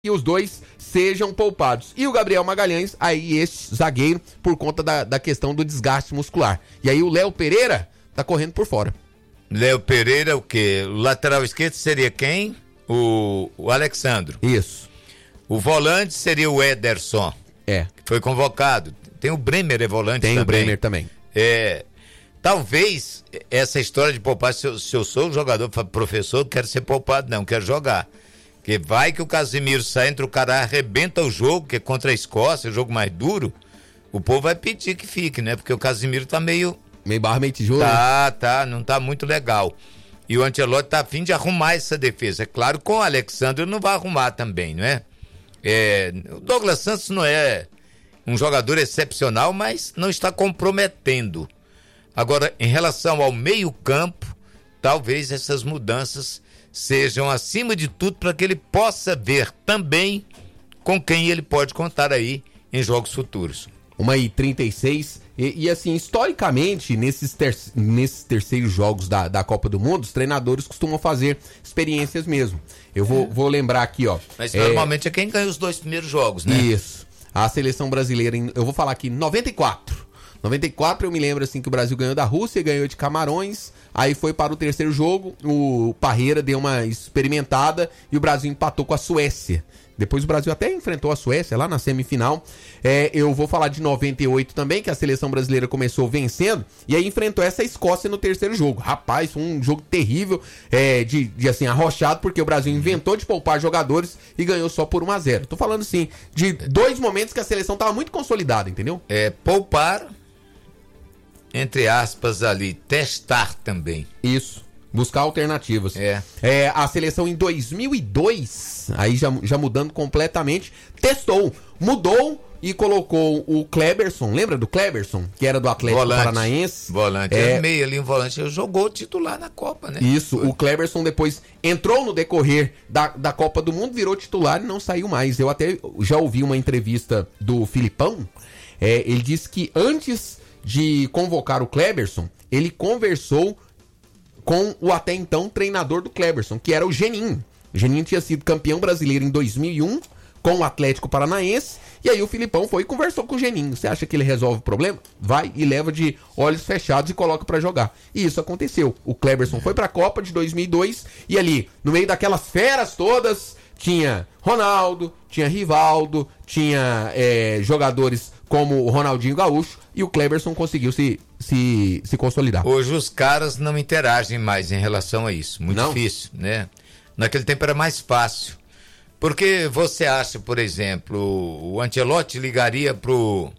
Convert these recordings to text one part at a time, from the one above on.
e os dois sejam poupados. E o Gabriel Magalhães, aí esse zagueiro, por conta da questão do desgaste muscular. E aí o Léo Pereira tá correndo por fora. Léo Pereira, o quê? O lateral esquerdo seria quem? O Alexandro. Isso. O volante seria o Ederson. Que foi convocado. Tem o Bremer, volante também. Tem também. o Bremer também. Talvez essa história de poupar, se eu sou um jogador, professor, quero ser poupado, não, quero jogar. Porque vai que o Casimiro sai, entra o cara, arrebenta o jogo, que é contra a Escócia, o jogo mais duro, o povo vai pedir que fique, né? Porque o Casimiro tá meio barra, meio tijolo. Não tá muito legal. E o Ancelotti tá a fim de arrumar essa defesa. É claro, com o Alexandre não vai arrumar também, não é? O Douglas Santos não é um jogador excepcional, mas não está comprometendo. Agora, em relação ao meio-campo, talvez essas mudanças sejam acima de tudo para que ele possa ver também com quem ele pode contar aí em jogos futuros. 1h36 e assim, historicamente, nesses terceiros jogos da Copa do Mundo, os treinadores costumam fazer experiências mesmo. Eu vou lembrar aqui, ó. Mas normalmente é quem ganha os 2 primeiros jogos, né? Isso. A seleção brasileira, eu vou falar aqui, 94 eu me lembro assim que o Brasil ganhou da Rússia, ganhou de Camarões, aí foi para o terceiro jogo, o Parreira deu uma experimentada e o Brasil empatou com a Suécia. Depois o Brasil até enfrentou a Suécia lá na semifinal. Eu vou falar de 98 também, que a seleção brasileira começou vencendo e aí enfrentou essa Escócia no terceiro jogo. Rapaz, foi um jogo terrível, de assim, arrochado, porque o Brasil inventou de poupar jogadores e ganhou só por 1-0. Tô falando assim, de 2 momentos que a seleção tava muito consolidada, entendeu? Poupar, entre aspas ali, testar também. Isso. Buscar alternativas. A seleção em 2002, aí já mudando completamente, mudou e colocou o Kleberson, lembra do Kleberson? Que era do Atlético Paranaense. Volante, meio ali, um volante, jogou titular na Copa, né? Isso, o Kleberson depois entrou no decorrer da Copa do Mundo, virou titular e não saiu mais. Eu até já ouvi uma entrevista do Filipão, ele disse que antes de convocar o Kleberson, ele conversou com o até então treinador do Kleberson, que era o Geninho. O Geninho tinha sido campeão brasileiro em 2001 com o Atlético Paranaense, e aí o Filipão foi e conversou com o Geninho. Você acha que ele resolve o problema? Vai e leva de olhos fechados e coloca pra jogar. E isso aconteceu. O Kleberson foi pra Copa de 2002 e ali, no meio daquelas feras todas, tinha Ronaldo, tinha Rivaldo, tinha jogadores como o Ronaldinho Gaúcho, e o Kleberson conseguiu se consolidar. Hoje os caras não interagem mais em relação a isso. Muito difícil, né? Naquele tempo era mais fácil. Porque você acha, por exemplo, o Ancelotti ligaria pro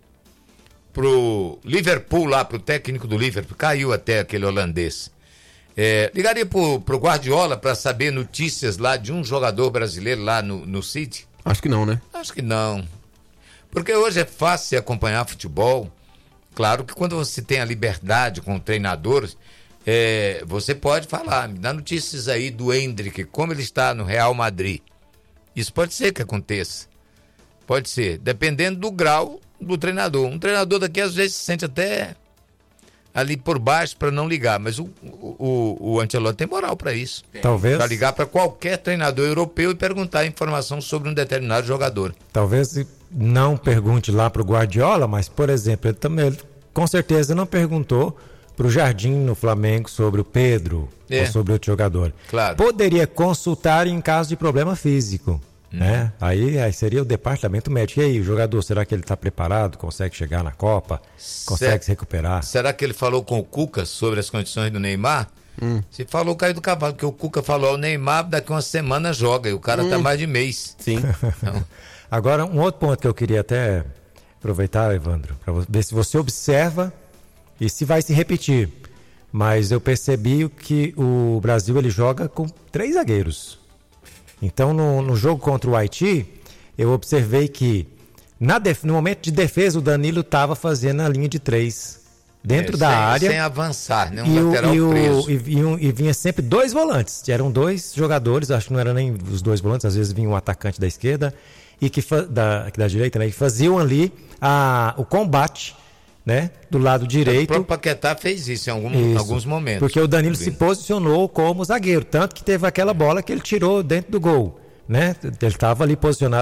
Liverpool lá, pro técnico do Liverpool, caiu até aquele holandês. Ligaria pro Guardiola para saber notícias lá de um jogador brasileiro lá no City? Acho que não, né? Acho que não. Porque hoje é fácil acompanhar futebol. Claro que quando você tem a liberdade com o treinador, você pode falar, me dá notícias aí do Endrick, como ele está no Real Madrid. Isso pode ser que aconteça. Pode ser, dependendo do grau do treinador. Um treinador daqui às vezes se sente até ali por baixo para não ligar, mas o Ancelotti tem moral para isso. Talvez. Para ligar para qualquer treinador europeu e perguntar informação sobre um determinado jogador. Talvez não pergunte lá pro Guardiola, mas, por exemplo, ele com certeza não perguntou pro Jardim no Flamengo sobre o Pedro ou sobre outro jogador. Claro. Poderia consultar em caso de problema físico, né? Aí seria o departamento médico. E aí, o jogador, será que ele está preparado? Consegue chegar na Copa? Consegue se recuperar? Será que ele falou com o Cuca sobre as condições do Neymar? Se falou, caiu do cavalo, porque o Cuca falou, o Neymar daqui uma semana joga, e o cara tá mais de mês. Sim. Então... Agora, um outro ponto que eu queria até aproveitar, Evandro, para ver se você observa e se vai se repetir. Mas eu percebi que o Brasil ele joga com 3 zagueiros. Então, no jogo contra o Haiti, eu observei que no momento de defesa, o Danilo estava fazendo a linha de 3 dentro da área. Sem avançar, né? Um lateral preso. E vinha sempre 2 volantes. Eram 2 jogadores, acho que não eram nem os 2 volantes, às vezes vinha um atacante da esquerda e da direita, né? E faziam ali o combate, né? Do lado direito. O próprio Paquetá fez isso em alguns momentos. Porque o Danilo se posicionou como zagueiro, tanto que teve aquela bola que ele tirou dentro do gol. né? Ele estava ali posicionado